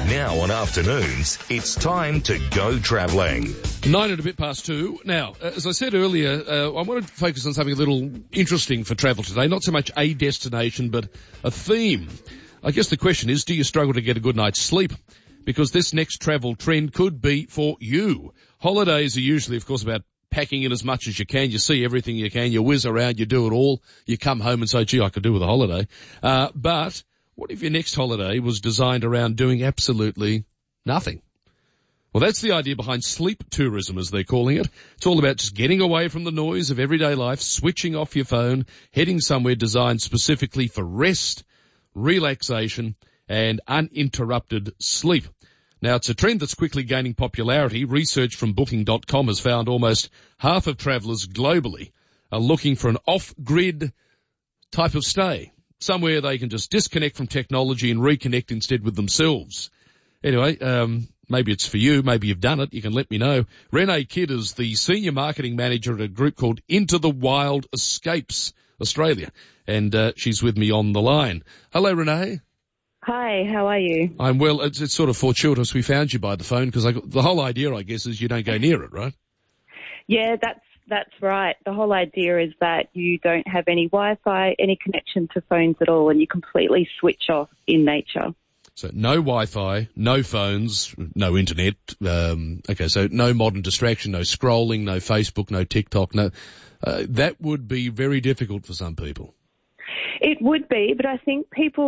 Now on afternoons, it's time to go travelling. 9 and a bit past 2. Now, as I said earlier, I wanted to focus on something a little interesting for travel today. Not so much a destination, but a theme. I guess the question is, do you struggle to get a good night's sleep? Because this next travel trend could be for you. Holidays are usually, of course, about packing in as much as you can. You see everything you can. You whiz around. You do it all. You come home and say, gee, I could do with a holiday. But what if your next holiday was designed around doing absolutely nothing? Well, that's the idea behind sleep tourism, as they're calling it. It's all about just getting away from the noise of everyday life, switching off your phone, heading somewhere designed specifically for rest, relaxation, and uninterrupted sleep. Now, it's a trend that's quickly gaining popularity. Research from Booking.com has found almost half of travellers globally are looking for an off-grid type of stay, somewhere they can just disconnect from technology and reconnect instead with themselves. Anyway, maybe it's for you. Maybe you've done it. You can let me know. Renee Kidd is the senior marketing manager at a group called Into the Wild Escapes Australia, and she's with me on the line. Hello, Renee. Hi, how are you? I'm well. It's sort of fortuitous we found you by the phone because the whole idea, I guess, is you don't go near it, right? Yeah, that's right. The whole idea is that you don't have any Wi-Fi, any connection to phones at all, and you completely switch off in nature. So no Wi-Fi, no phones, no internet. Okay, so no modern distraction, no scrolling, no Facebook, no TikTok. No, that would be very difficult for some people. It would be, but I think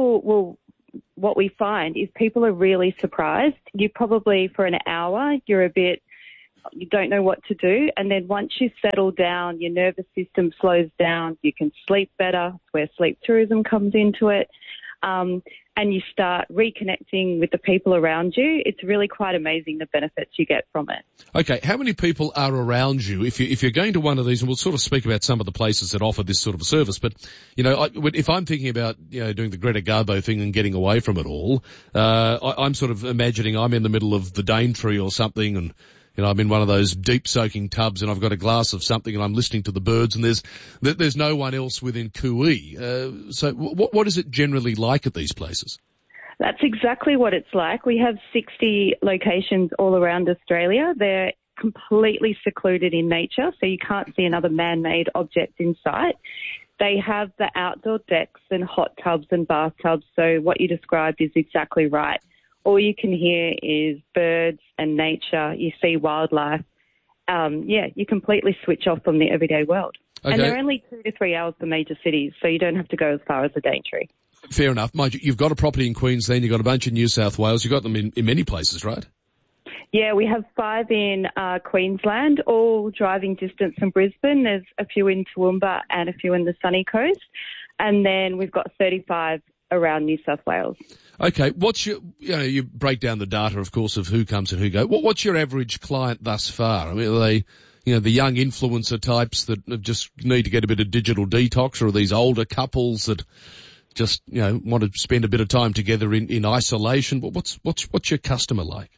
what we find is people are really surprised. You probably, for an hour, you don't know what to do. And then once you settle down, your nervous system slows down. You can sleep better. It's where sleep tourism comes into it. And you start reconnecting with the people around you. It's really quite amazing the benefits you get from it. Okay, how many people are around you? If you're going to one of these, and we'll sort of speak about some of the places that offer this sort of a service, but, if I'm thinking about, doing the Greta Garbo thing and getting away from it all, I'm sort of imagining I'm in the middle of the Daintree or something, and I'm in one of those deep soaking tubs and I've got a glass of something and I'm listening to the birds and there's no one else within Kui. So what is it generally like at these places? That's exactly what it's like. We have 60 locations all around Australia. They're completely secluded in nature, so you can't see another man-made object in sight. They have the outdoor decks and hot tubs and bathtubs, so what you described is exactly right. All you can hear is birds and nature. You see wildlife. You completely switch off from the everyday world. Okay. And they're only 2 to 3 hours for major cities, so you don't have to go as far as the Daintree. Fair enough. Mind you, you've got a property in Queensland, you've got a bunch in New South Wales, you've got them in many places, right? Yeah, we have 5 in Queensland, all driving distance from Brisbane. There's a few in Toowoomba and a few in the sunny coast. And then we've got 35 around New South Wales. Okay, what's you break down the data, of course, of who comes and who goes. What's your average client thus far? I mean, are they, the young influencer types that just need to get a bit of digital detox, or are these older couples that just, want to spend a bit of time together in isolation? What's your customer like?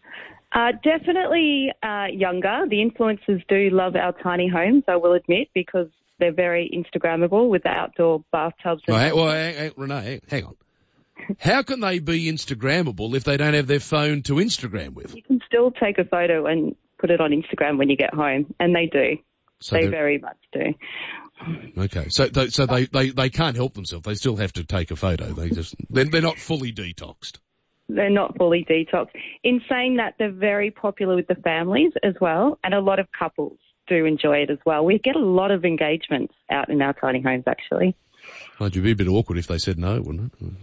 Definitely younger. The influencers do love our tiny homes, I will admit, because they're very Instagrammable with the outdoor bathtubs. Renee, hang on. How can they be Instagrammable if they don't have their phone to Instagram with? You can still take a photo and put it on Instagram when you get home, and they do. So they very much do. Okay, so they can't help themselves. They still have to take a photo. They're not fully detoxed. They're not fully detoxed. In saying that, they're very popular with the families as well, and a lot of couples do enjoy it as well. We get a lot of engagements out in our tiny homes, actually. Well, it'd be a bit awkward if they said no, wouldn't it?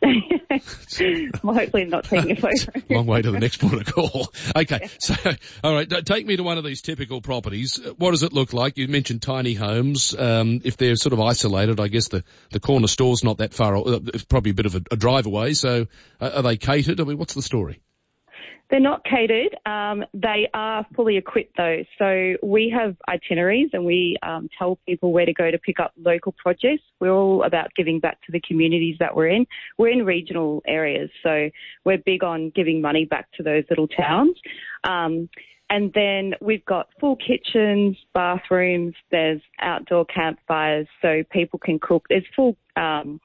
Well, hopefully not taking a photo. Long way to the next port of call. Okay, so, all right, take me to one of these typical properties. What does it look like? You mentioned tiny homes. If they're sort of isolated, I guess the corner store's not that far. It's probably a bit of a drive away. So are they catered? I mean, what's the story? They're not catered. They are fully equipped, though. So we have itineraries and we tell people where to go to pick up local produce. We're all about giving back to the communities that we're in. We're in regional areas, so we're big on giving money back to those little towns. And then we've got full kitchens, bathrooms, there's outdoor campfires so people can cook. There's full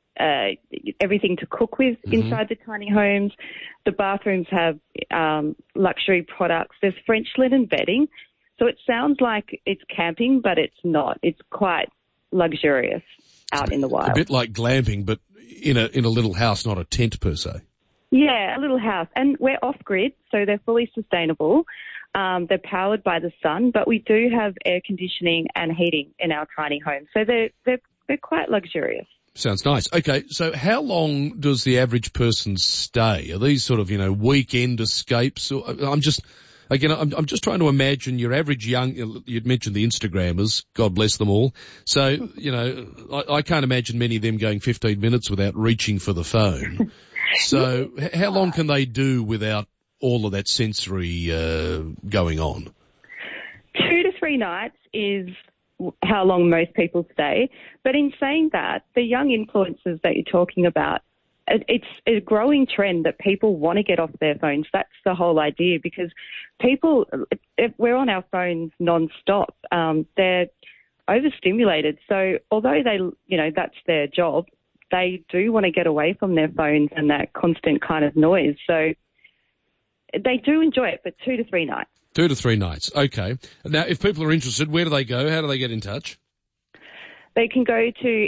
everything to cook with inside the tiny homes. The bathrooms have luxury products. There's French linen bedding. So it sounds like it's camping, but it's not. It's quite luxurious out in the wild. A bit like glamping, but in a little house, not a tent per se. Yeah, a little house. And we're off-grid, so they're fully sustainable. They're powered by the sun, but we do have air conditioning and heating in our tiny homes. So they're quite luxurious. Sounds nice. Okay, so how long does the average person stay? Are these sort of, weekend escapes? I'm just trying to imagine your average you'd mentioned the Instagrammers, God bless them all. So, I can't imagine many of them going 15 minutes without reaching for the phone. So how long can they do without all of that sensory going on? 2 to 3 nights is how long most people stay. But in saying that, the young influencers that you're talking about, it's a growing trend that people want to get off their phones. That's the whole idea, because people, if we're on our phones non-stop, they're overstimulated. So although that's their job, they do want to get away from their phones and that constant kind of noise. So they do enjoy it, but 2 to 3 nights. 2 to 3 nights. Okay. Now, if people are interested, where do they go? How do they get in touch? They can go to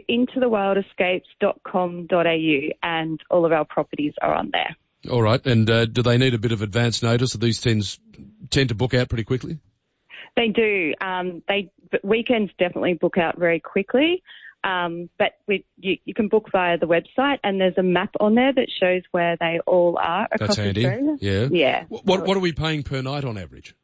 intothewildescapes.com.au and all of our properties are on there. All right. And do they need a bit of advance notice? Do these tend to book out pretty quickly? They do. But weekends definitely book out very quickly. But you can book via the website, and there's a map on there that shows where they all are across Australia. Yeah. Yeah. What are we paying per night on average?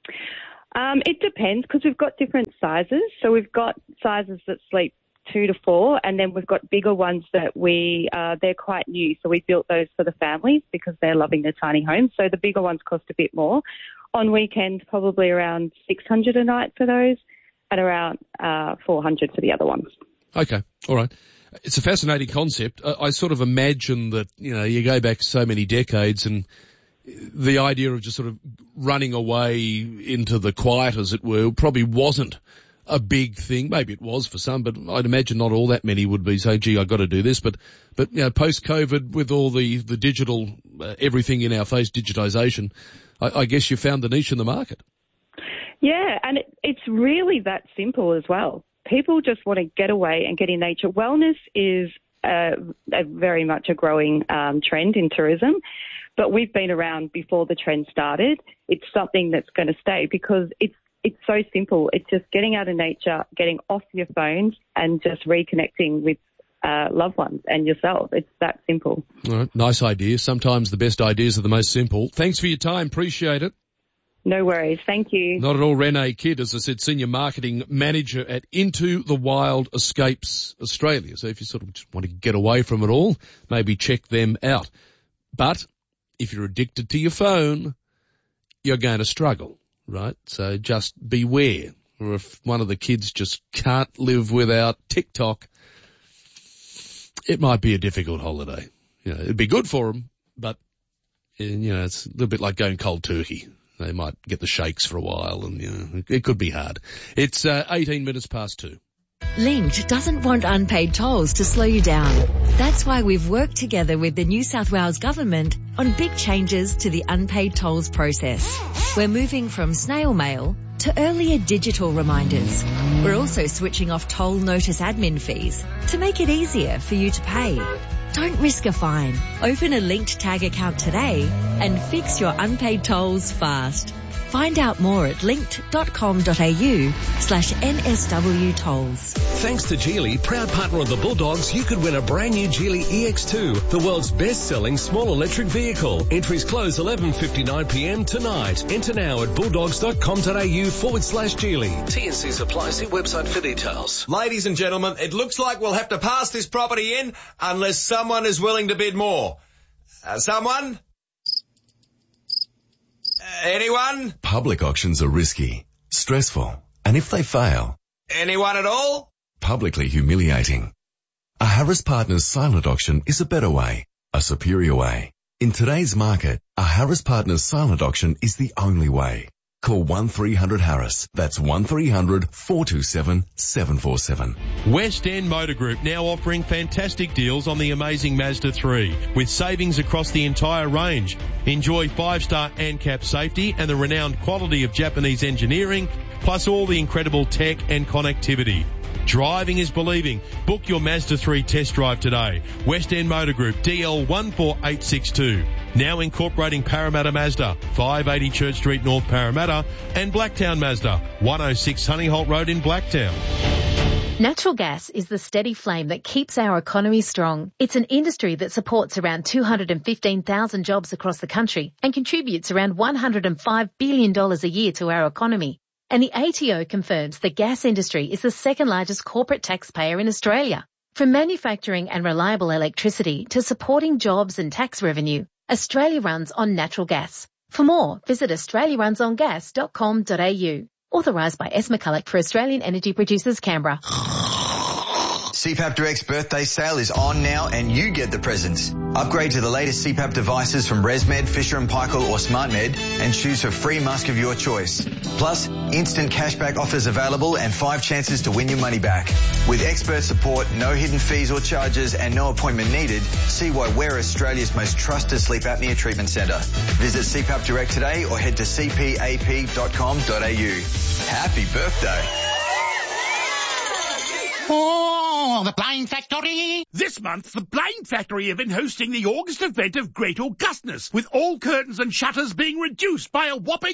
It depends, because we've got different sizes. So we've got sizes that sleep 2 to 4, and then we've got bigger ones that they're quite new. So we built those for the families because they're loving their tiny homes. So the bigger ones cost a bit more. On weekends, probably around $600 a night for those, and around $400 for the other ones. Okay. All right. It's a fascinating concept. I sort of imagine that, you go back so many decades and the idea of just sort of running away into the quiet, as it were, probably wasn't a big thing. Maybe it was for some, but I'd imagine not all that many would be saying, gee, I've got to do this. But post-COVID, with all the digital, everything in our face, digitization, I guess you found the niche in the market. Yeah, and it's really that simple as well. People just want to get away and get in nature. Wellness is a very much a growing trend in tourism, but we've been around before the trend started. It's something that's going to stay because it's so simple. It's just getting out of nature, getting off your phones, and just reconnecting with loved ones and yourself. It's that simple. All right, nice idea. Sometimes the best ideas are the most simple. Thanks for your time. Appreciate it. No worries. Thank you. Not at all. Renee Kidd, as I said, Senior Marketing Manager at Into the Wild Escapes Australia. So if you sort of just want to get away from it all, maybe check them out. But if you're addicted to your phone, you're going to struggle, right? So just beware. Or if one of the kids just can't live without TikTok, it might be a difficult holiday. It'd be good for them, but, it's a little bit like going cold turkey. They might get the shakes for a while and, it could be hard. It's 18 minutes past 2. Linkt doesn't want unpaid tolls to slow you down. That's why we've worked together with the New South Wales Government on big changes to the unpaid tolls process. We're moving from snail mail to earlier digital reminders. We're also switching off toll notice admin fees to make it easier for you to pay. Don't risk a fine. Open a Linkt Tag account today and fix your unpaid tolls fast. Find out more at linkt.com.au/NSW tolls. Thanks to Geely, proud partner of the Bulldogs, you could win a brand new Geely EX2, the world's best-selling small electric vehicle. Entries close 11:59pm tonight. Enter now at bulldogs.com.au/Geely. T&Cs apply. See website for details. Ladies and gentlemen, it looks like we'll have to pass this property in unless someone is willing to bid more. Someone? Anyone? Public auctions are risky, stressful, and if they fail... Anyone at all? Publicly humiliating. A Harris Partners silent auction is a better way, a superior way. In today's market, a Harris Partners silent auction is the only way. Call 1300-HARRIS. That's 1300-427-747. West End Motor Group now offering fantastic deals on the amazing Mazda 3 with savings across the entire range. Enjoy 5-star ANCAP safety and the renowned quality of Japanese engineering, plus all the incredible tech and connectivity. Driving is believing. Book your Mazda 3 test drive today. West End Motor Group, DL 14862. Now incorporating Parramatta Mazda, 580 Church Street, North Parramatta, and Blacktown Mazda, 106 Honeyholt Road in Blacktown. Natural gas is the steady flame that keeps our economy strong. It's an industry that supports around 215,000 jobs across the country and contributes around $105 billion a year to our economy. And the ATO confirms the gas industry is the second largest corporate taxpayer in Australia. From manufacturing and reliable electricity to supporting jobs and tax revenue, Australia runs on natural gas. For more, visit australiarunsongas.com.au. Authorised by S. McCulloch for Australian Energy Producers, Canberra. CPAP Direct's birthday sale is on now and you get the presents. Upgrade to the latest CPAP devices from ResMed, Fisher & Paykel or SmartMed and choose a free mask of your choice. Plus, instant cashback offers available and 5 chances to win your money back. With expert support, no hidden fees or charges and no appointment needed, see why we're Australia's most trusted sleep apnea treatment centre. Visit CPAP Direct today or head to cpap.com.au. Happy birthday. Oh, the Blind Factory! This month, the Blind Factory have been hosting the August event of Great Augustness, with all curtains and shutters being reduced by a whopping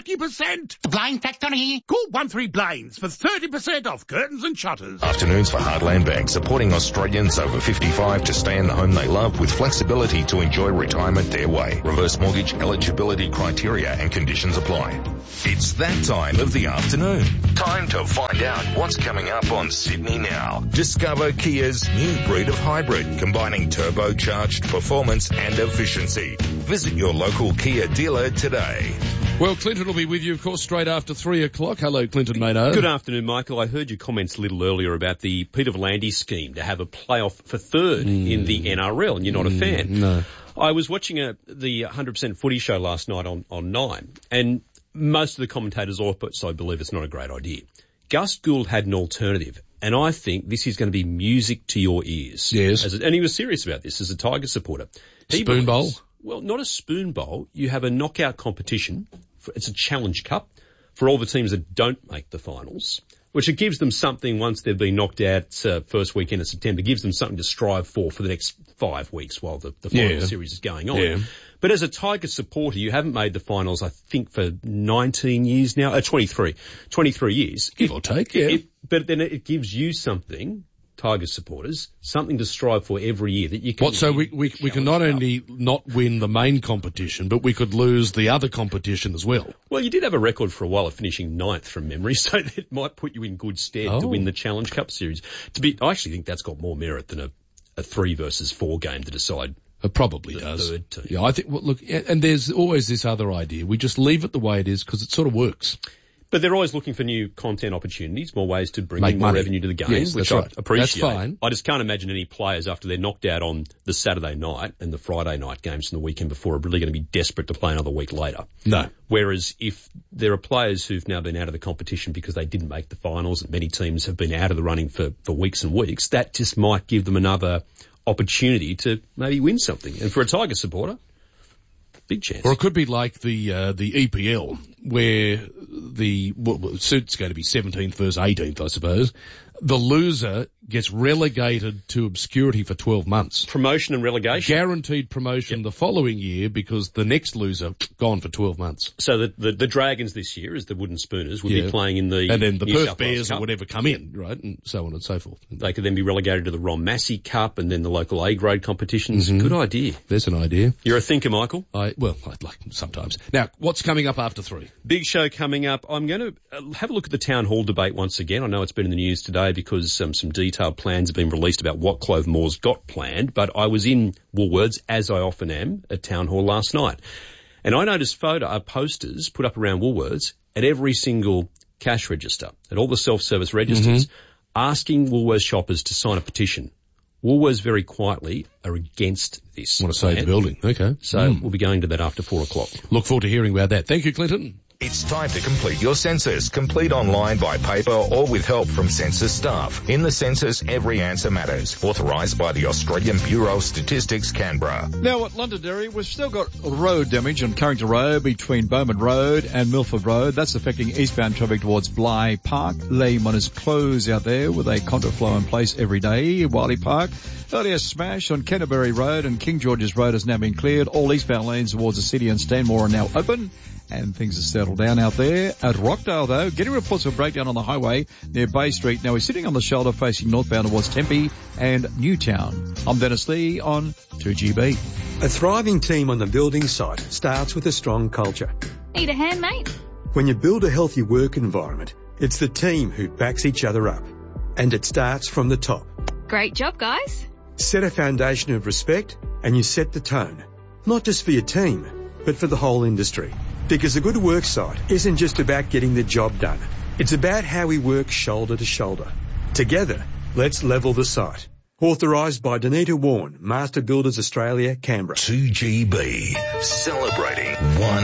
30%. The Blind Factory! Call 13Blinds for 30% off curtains and shutters. Afternoons for Heartland Bank, supporting Australians over 55 to stay in the home they love with flexibility to enjoy retirement their way. Reverse mortgage eligibility criteria and conditions apply. It's that time of the afternoon. Time to find out what's coming up on Sydney Now. Discover Kia's new breed of hybrid, combining turbocharged performance and efficiency. Visit your local Kia dealer today. Well, Clinton will be with you, of course, straight after 3 o'clock. Hello, Clinton Maynard. Good afternoon, Michael. I heard your comments a little earlier about the Peter V'landys scheme to have a playoff for third in the NRL, and you're not a fan. No. I was watching the 100% footy show last night on 9, and most of the commentators also believe it's not a great idea. Gus Gould had an alternative, and I think this is going to be music to your ears. Yes. And he was serious about this as a Tiger supporter. Spoon bowl? Well, not a spoon bowl. You have a knockout competition. It's a Challenge Cup for all the teams that don't make the finals, which it gives them something once they've been knocked out first weekend of September. It gives them something to strive for the next 5 weeks while the final series is going on. Yeah. But as a Tiger supporter, you haven't made the finals, I think, for 19 years now. 23 years. Give or take, yeah. But then it gives you something, Tiger supporters, something to strive for every year that you can. So we can not only not win the main competition, but we could lose the other competition as well. Well, you did have a record for a while of finishing 9th from memory, so that might put you in good stead to win the Challenge Cup series. I actually think that's got more merit than a 3 versus 4 game to decide. It probably does. Third team. Yeah, I think. Well, look, and there's always this other idea. We just leave it the way it is because it sort of works. But they're always looking for new content opportunities, more ways to bring in more revenue to the game, yes, which right. I appreciate. That's fine. I just can't imagine any players after they're knocked out on the Saturday night and the Friday night games from the weekend before are really going to be desperate to play another week later. No. Whereas if there are players who've now been out of the competition because they didn't make the finals, and many teams have been out of the running for weeks and weeks, that just might give them another opportunity to maybe win something. And for a Tiger supporter, big chance. Or it could be like the EPL, where it's going to be 17th versus 18th, I suppose. The loser gets relegated to obscurity for 12 months. Promotion and relegation. Guaranteed promotion the following year because the next loser gone for 12 months. So the Dragons this year, as the Wooden Spooners, would be playing in the and then the New Perth South Bears Cup. or whatever come in, right, and so on and so forth. They could then be relegated to the Ron Massey Cup and then the local A-grade competitions. Good idea. There's an idea. You're a thinker, Michael. I'd like sometimes. Now, what's coming up after 3? Big show coming up. I'm going to have a look at the town hall debate once again. I know it's been in the news today because some detailed plans have been released about what Clove Moore's got planned, but I was in Woolworths, as I often am, at town hall last night. And I noticed posters put up around Woolworths at every single cash register, at all the self-service registers, asking Woolworths shoppers to sign a petition. Woolworths very quietly are against this. Want to save the building. Okay. So we'll be going to that after 4 o'clock. Look forward to hearing about that. Thank you, Clinton. It's time to complete your census. Complete online by paper or with help from census staff. In the census, every answer matters. Authorised by the Australian Bureau of Statistics, Canberra. Now at Londonderry, we've still got road damage on Carrington Road between Bowman Road and Milford Road. That's affecting eastbound traffic towards Bligh Park. Lane is closed out there with a contra flow in place every day. Wiley Park. Earlier smash on Canterbury Road and King George's Road has now been cleared. All eastbound lanes towards the city and Stanmore are now open. And things have settled down out there. At Rockdale, though, getting reports of a breakdown on the highway near Bay Street. Now we're sitting on the shoulder facing northbound towards Tempe and Newtown. I'm Dennis Lee on 2GB. A thriving team on the building site starts with a strong culture. Need a hand, mate? When you build a healthy work environment, it's the team who backs each other up. And it starts from the top. Great job, guys. Set a foundation of respect and you set the tone. Not just for your team, but for the whole industry. Because a good work site isn't just about getting the job done. It's about how we work shoulder to shoulder. Together, let's level the site. Authorised by Danita Warren, Master Builders Australia, Canberra. 2GB, celebrating one